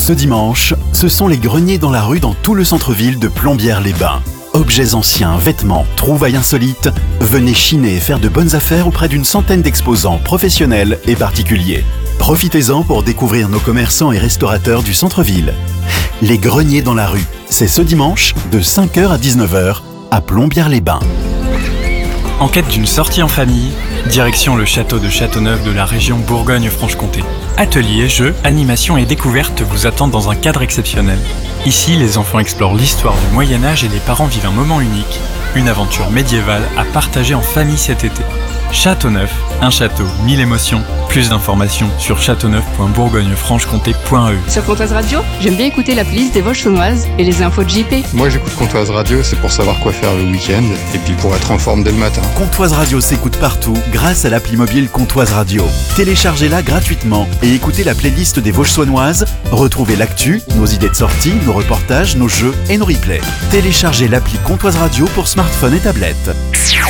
Ce dimanche, ce sont les greniers dans la rue dans tout le centre-ville de Plombières-les-Bains. Objets anciens, vêtements, trouvailles insolites, venez chiner et faire de bonnes affaires auprès d'une centaine d'exposants professionnels et particuliers. Profitez-en pour découvrir nos commerçants et restaurateurs du centre-ville. Les greniers dans la rue, c'est ce dimanche de 5h à 19h à Plombières-les-Bains. En quête d'une sortie en famille, direction le château de Châteauneuf de la région Bourgogne-Franche-Comté. Ateliers, jeux, animations et découvertes vous attendent dans un cadre exceptionnel. Ici, les enfants explorent l'histoire du Moyen-Âge et les parents vivent un moment unique, une aventure médiévale à partager en famille cet été. Châteauneuf, un château, 1000 émotions. Plus d'informations sur châteauneuf.bourgogne-franche-comté.e. Sur Comtoise Radio, j'aime bien écouter la playlist des Vosges Saunoises et les infos de JP. Moi j'écoute Comtoise Radio, c'est pour savoir quoi faire le week-end et puis pour être en forme dès le matin. Comtoise Radio s'écoute partout grâce à l'appli mobile Comtoise Radio. Téléchargez-la gratuitement et écoutez la playlist des Vosges Saunoises. Retrouvez l'actu, nos idées de sortie, nos reportages, nos jeux et nos replays. Téléchargez l'appli Comtoise Radio pour smartphone et tablette.